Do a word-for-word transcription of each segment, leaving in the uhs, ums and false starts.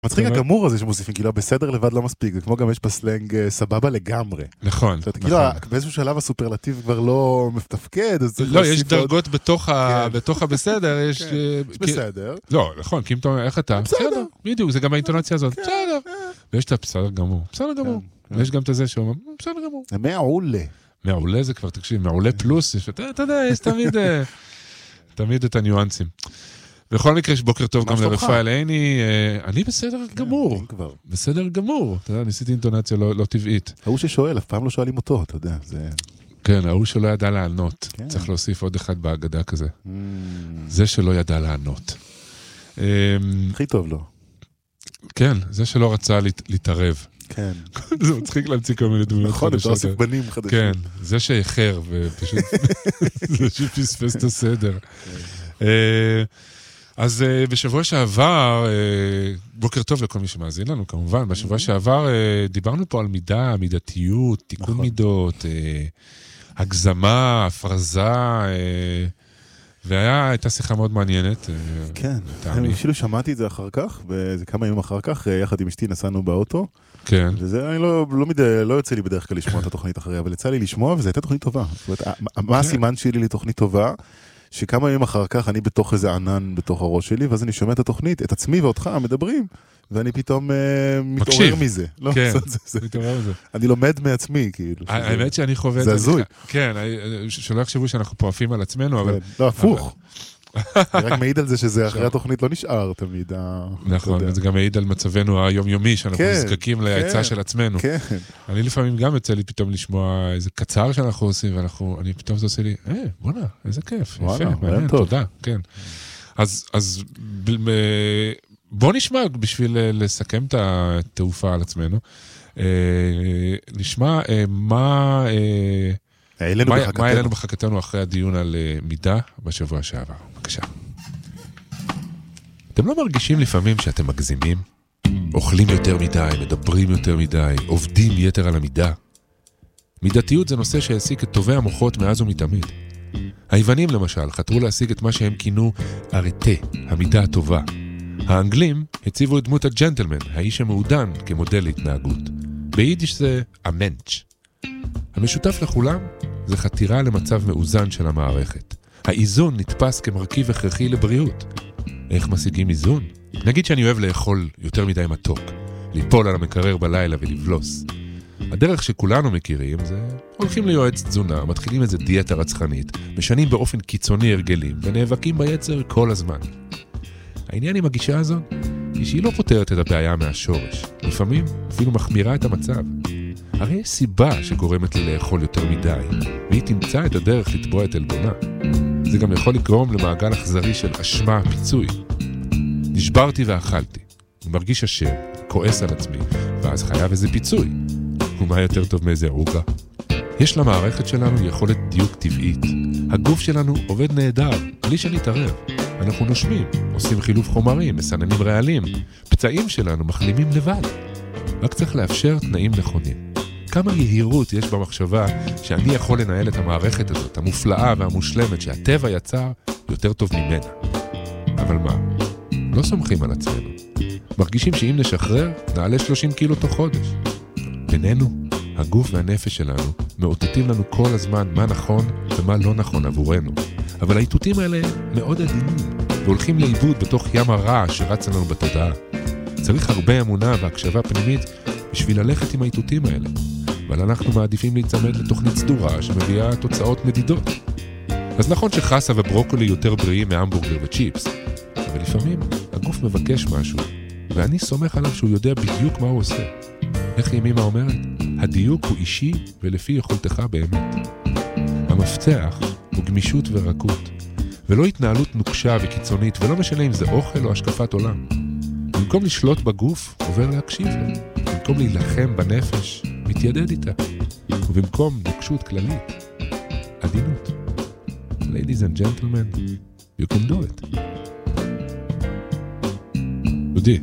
מצחיק הגמור הזה שמוסיפים, כאילו בסדר לבד לא מספיק, זה כמו גם יש בסלנג סבבה לגמרי. נכון. כאילו באיזשהו שלב הסופרלטיב כבר לא מתפקד, לא, יש דרגות בתוך הבסדר, יש בסדר. לא, נכון, כי אם אתה אומר, איך אתה? בסדר, בדיוק, זה גם האינטונציה הזאת, בסדר. ויש את הבסדר גמור, בסדר גמור. ויש גם את זה שאומר, בסדר גמור. זה מעולה. מעולה זה כבר, תקשיב, מעולה פלוס, אתה יודע, יש תמיד, תמיד את הניואנסים. בכל מקרה, יש בוקר טוב גם לרפאל עיני, אני בסדר גמור, בסדר גמור, אתה יודע, ניסיתי אינטונציה לא טבעית. ההוא ששואל, אף פעם לא שואלים אותו, אתה יודע, זה... כן, ההוא שלא ידע לענות, צריך להוסיף עוד אחד בהגדה כזה. זה שלא ידע לענות. הכי טוב לו. כן, זה שלא רצה להתערב. כן. זה מצחיק להמציא כל מיני דמויות חדשות. נכון, אתה אוסיף בנים חדשים. כן, זה שאיחר, ופשוט, זה שפספס את הסדר. אז בשבוע שעבר, בוקר טוב לכל מי שמאזין לנו, כמובן, בשבוע שעבר דיברנו פה על מידה, מידתיות, תיקון מידות, הגזמה, הפרזה, והייתה שיחה מאוד מעניינת. כן, אני אפילו שמעתי את זה אחר כך, וזה כמה ימים אחר כך, יחד עם אשתי נסענו באוטו, כן. וזה, אני לא, לא, לא יוצא לי בדרך כלל לשמוע את התוכנית אחריה, אבל יצא לי לשמוע, וזו הייתה תוכנית טובה. זאת אומרת, מה הסימן שלי לתוכנית טובה? שכמה ימים אחר כך אני בתוך איזה ענן בתוך הראש שלי, ואז אני שומע את התוכנית, את עצמי ואותך מדברים, ואני פתאום מתעורר מזה. כן, מתעורר מזה. אני לומד מעצמי, כאילו. האמת שאני חווה את זה. זה הזוי. כן, שלא יחשבו שאנחנו פה עפים על עצמנו, אבל... לא, הפוך. אני רק מעיד על זה שזה אחרי התוכנית לא נשאר תמיד. נכון, וזה גם מעיד על מצבנו היומיומי, שאנחנו נזקקים להיצע של עצמנו. אני לפעמים גם יוצא לי פתאום לשמוע איזה קצר שאנחנו עושים, ואני פתאום זה עושה לי, אה, בוא'נה, איזה כיף, יפה, מעניין, תודה, כן. אז בוא נשמע, בשביל לסכם את התעופה על עצמנו, נשמע מה... מה היה לנו בחכתנו אחרי הדיון על מידה בשבוע שעבר? בבקשה. אתם לא מרגישים לפעמים שאתם מגזימים? אוכלים יותר מדי, מדברים יותר מדי, עובדים יתר על המידה? מידתיות זה נושא שהעסיק את טובי המוחות מאז ומתמיד. היוונים למשל חתרו להשיג את מה שהם כינו ארטה, המידה הטובה. האנגלים הציבו את דמות הג'נטלמן, האיש המעודן, כמודל להתנהגות. ביידיש זה המנץ'. המשותף לכולם זה חתירה למצב מאוזן של המערכת. האיזון נתפס כמרכיב הכרחי לבריאות. איך משיגים איזון? נגיד שאני אוהב לאכול יותר מדי מתוק, ליפול על המקרר בלילה ולבלוס. הדרך שכולנו מכירים זה הולכים ליועץ תזונה, מתחילים איזה דיאטה רצחנית, משנים באופן קיצוני הרגלים ונאבקים ביצר כל הזמן. העניין עם הגישה הזו היא שהיא לא פותרת את הבעיה מהשורש, לפעמים אפילו מחמירה את המצב. הרי יש סיבה שגורמת לי לאכול יותר מדי, והיא תמצא את הדרך לטבוע את אלבונה. זה גם יכול לגרום למעגל אכזרי של אשמה, פיצוי. נשברתי ואכלתי, אני מרגיש אשם, כועס על עצמי, ואז חייב איזה פיצוי. ומה יותר טוב מאיזה עוגה? יש למערכת שלנו יכולת דיוק טבעית. הגוף שלנו עובד נהדר, בלי שנתערב. אנחנו נושמים, עושים חילוף חומרים, מסננים רעלים. פצעים שלנו מחלימים לבד. רק צריך לאפשר תנאים נכונים. כמה יהירות יש במחשבה שאני יכול לנהל את המערכת הזאת, המופלאה והמושלמת שהטבע יצר יותר טוב ממנה. אבל מה? לא סומכים על עצמנו. מרגישים שאם נשחרר, נעלה שלושים קילו תוך חודש. בינינו, הגוף והנפש שלנו מאותתים לנו כל הזמן מה נכון ומה לא נכון עבורנו. אבל האיתותים האלה מאוד עדינים, והולכים לאיבוד בתוך ים הרע שרץ לנו בתודעה. צריך הרבה אמונה והקשבה פנימית בשביל ללכת עם האיתותים האלה. אבל אנחנו מעדיפים להצמד לתוכנית סדורה שמביאה תוצאות מדידות. אז נכון שחסה וברוקולי יותר בריאים מהמבורגר וצ'יפס, אבל לפעמים הגוף מבקש משהו, ואני סומך עליו שהוא יודע בדיוק מה הוא עושה. איך ימימה אומרת? הדיוק הוא אישי ולפי יכולתך באמת. המפתח הוא גמישות ורקות, ולא התנהלות נוקשה וקיצונית, ולא משנה אם זה אוכל או השקפת עולם. במקום לשלוט בגוף, עובר להקשיב לו. במקום להילחם בנפש, מתיידד איתה. ובמקום נוקשות כללית, עדינות. Ladies and gentlemen, you can do it. דודי.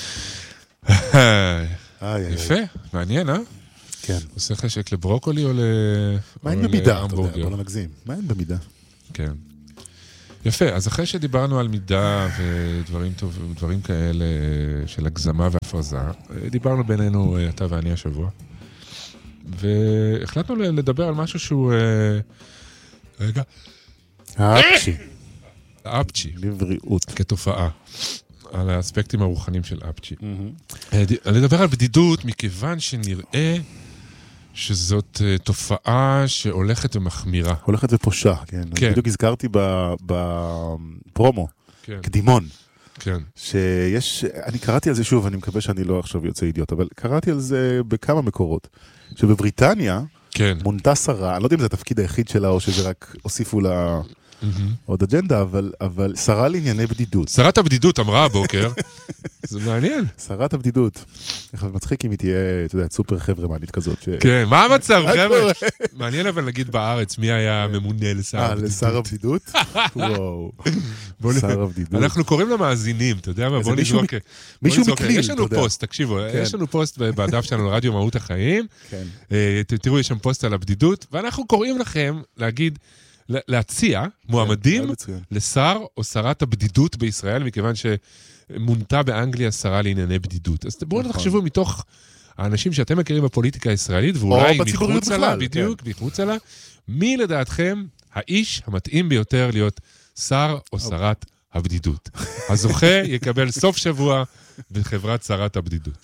יפה, מעניין, אה? כן. עושה חשק לברוקולי או להמבורגר? מה אין במידה? אתה יודע, בוא לא נגזים. מה אין במידה? כן. יפה, אז אחרי שדיברנו על מידה ודברים טובים, דברים כאלה של הגזמה והפרזה, דיברנו בינינו, אתה ואני השבוע, והחלטנו לדבר על משהו שהוא... רגע. האפצ'י. האפצ'י. לבריאות. כתופעה. על האספקטים הרוחניים של אפצ'י. לדבר על בדידות, מכיוון שנראה שזאת תופעה שהולכת ומחמירה. הולכת ופושה, כן. כן. בדיוק הזכרתי בפרומו, קדימון. כן. שיש, אני קראתי על זה שוב, אני מקווה שאני לא עכשיו יוצא אידיוט, אבל קראתי על זה בכמה מקורות. שבבריטניה, כן. מונתה שרה, אני לא יודע אם זה התפקיד היחיד שלה, או שזה רק הוסיפו לה עוד אג'נדה, אבל, אבל שרה לענייני בדידות. שרת הבדידות אמרה הבוקר, זה מעניין. שרת הבדידות. מצחיק אם היא תהיה, אתה יודע, סופר חברמנית כזאת. ש... כן, מה המצב, חבר'ה? מעניין אבל נגיד בארץ, מי היה ממונה לשר הבדידות? אה, לשר הבדידות? וואו. שר הבדידות. אנחנו קוראים למאזינים, אתה יודע מה? בוא נזרוק. מישהו מקליל, יש לנו פוסט, תקשיבו, יש לנו פוסט בדף שלנו, רדיו מהות החיים. תראו, יש שם פוסט על הבדידות, ואנחנו קוראים לכם להגיד, להציע מועמדים לשר או שרת הבדידות בישראל, מכיוון שמונתה באנגליה שרה לענייני בדידות. אז בואו תחשבו מתוך האנשים שאתם מכירים בפוליטיקה הישראלית, ואולי מחוץ לה, בדיוק, מחוץ לה, מי לדעתכם האיש המתאים ביותר להיות שר או שרת הבדידות? הזוכה יקבל סוף שבוע בחברת שרת הבדידות.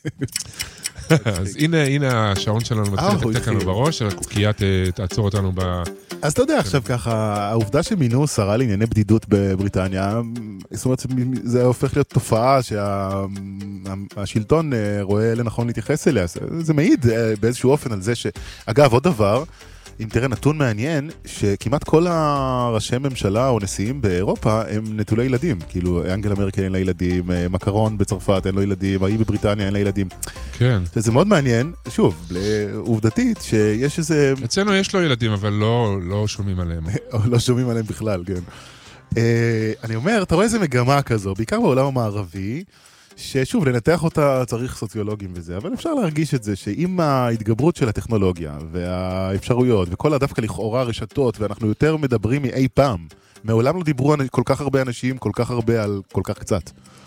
אז הנה, הנה השעון שלנו מתחיל לתקתק לנו בראש, הקוקייה תעצור אותנו ב... אז אתה יודע עכשיו ככה, העובדה שמינו שרה לענייני בדידות בבריטניה, זאת אומרת, זה הופך להיות תופעה שהשלטון רואה לנכון להתייחס אליה. זה מעיד באיזשהו אופן על זה ש... אגב, עוד דבר, אם תראה נתון מעניין, שכמעט כל הראשי ממשלה או נשיאים באירופה הם נטולי ילדים. כאילו, אנגלה מרקל אין לה ילדים, מקרון בצרפת אין לו ילדים, ההיא בבריטניה אין לה ילדים. כן. זה מאוד מעניין, שוב, עובדתית, שיש איזה... אצלנו יש לו ילדים, אבל לא, לא שומעים עליהם. לא שומעים עליהם בכלל, כן. אני אומר, אתה רואה איזה מגמה כזו, בעיקר בעולם המערבי, ששוב, לנתח אותה צריך סוציולוגים וזה, אבל אפשר להרגיש את זה שעם ההתגברות של הטכנולוגיה והאפשרויות וכל הדווקא לכאורה רשתות, ואנחנו יותר מדברים מאי פעם, מעולם לא דיברו כל כך הרבה אנשים, כל כך הרבה על כל כך קצת.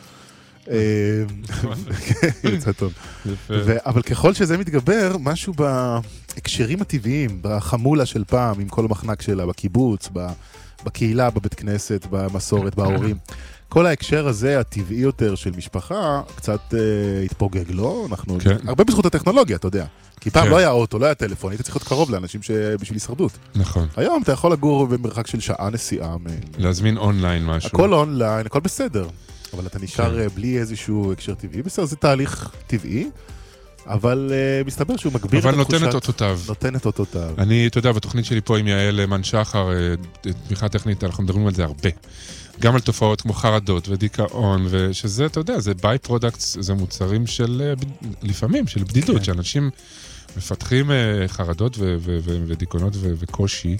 יוצא טוב. אבל ככל שזה מתגבר, משהו בהקשרים הטבעיים, בחמולה של פעם, עם כל המחנק שלה, בקיבוץ, בקהילה, בבית כנסת, במסורת, בהורים, כל ההקשר הזה, הטבעי יותר של משפחה, קצת אה, התפוגג, לא? אנחנו... כן. הרבה בזכות הטכנולוגיה, אתה יודע. כי פעם כן. לא היה אוטו, לא היה טלפון, היית צריך להיות קרוב לאנשים שבשביל הישרדות. נכון. היום אתה יכול לגור במרחק של שעה נסיעה. מ... להזמין אונליין משהו. הכל אונליין, הכל בסדר. אבל אתה נשאר כן. בלי איזשהו הקשר טבעי. בסדר, זה תהליך טבעי, אבל uh, מסתבר שהוא מגביר את התחושת... אבל נותן את אותותיו. נותן את אותותיו. אני, אתה יודע, בתוכנית שלי פה עם יעל מן שחר, תמיכה טכנית, אנחנו מדברים על זה הרבה. גם על תופעות כמו חרדות ודיכאון, ושזה, אתה יודע, זה ביי פרודקטס, זה מוצרים של, לפעמים, של בדידות, שאנשים מפתחים חרדות ודיכאונות וקושי,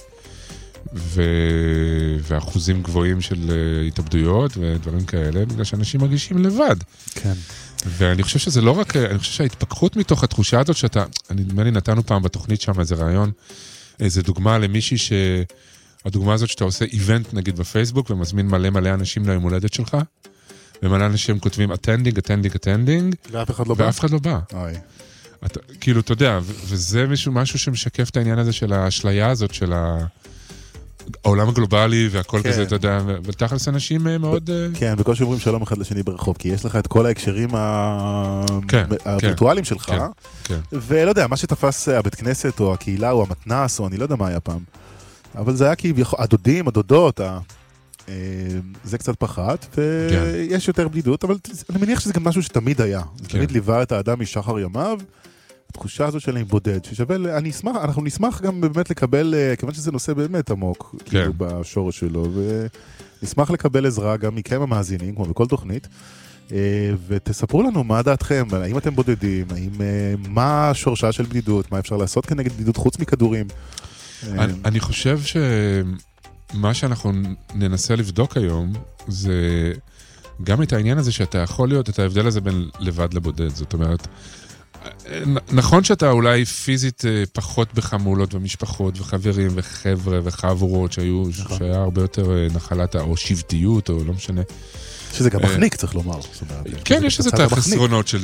ואחוזים גבוהים של התאבדויות ודברים כאלה, בגלל שאנשים מרגישים לבד. כן. ואני חושב שזה לא רק, אני חושב שההתפכחות מתוך התחושה הזאת שאתה, אני נדמה לי נתנו פעם בתוכנית שם איזה רעיון, איזה דוגמה למישהי ש... הדוגמה הזאת שאתה עושה איבנט נגיד בפייסבוק, ומזמין מלא מלא אנשים ליום הולדת שלך, ומלא אנשים כותבים attending, attending, attending, ואף אחד לא בא. ואף אחד לא בא. אוי. אתה, כאילו, אתה יודע, וזה משהו, משהו שמשקף את העניין הזה של האשליה הזאת, של העולם הגלובלי והכל כן. כזה, אתה יודע, ותכלס אנשים מאוד... כן, בקושי אומרים שלום אחד לשני ברחוב, כי יש לך את כל ההקשרים כן, הווירטואליים כן, שלך, כן, כן. ולא יודע, מה שתפס הבית כנסת, או הקהילה, או המתנס, או אני לא יודע מה היה פעם. אבל זה היה כי הדודים, הדודות, זה קצת פחת, ויש יותר בדידות, אבל אני מניח שזה גם משהו שתמיד היה. זה תמיד ליווה את האדם משחר ימיו, התחושה הזו שלהם בודד, ששווה, אני אשמח, אנחנו נשמח גם באמת לקבל, כיוון שזה נושא באמת עמוק, כאילו בשורש שלו, ונשמח לקבל עזרה גם מכם המאזינים, כמו בכל תוכנית, ותספרו לנו מה דעתכם, האם אתם בודדים, האם, מה השורשה של בדידות, מה אפשר לעשות כנגד בדידות חוץ מכדורים. אני, אני חושב שמה שאנחנו ננסה לבדוק היום זה גם את העניין הזה שאתה יכול להיות, את ההבדל הזה בין לבד לבודד. זאת אומרת, נכון שאתה אולי פיזית פחות בחמולות ומשפחות וחברים וחבר'ה וחבורות שהיו, שהיה הרבה יותר נחלת או שבטיות או לא משנה. שזה גם מחניק, צריך לומר. כן, יש איזה את החסרונות של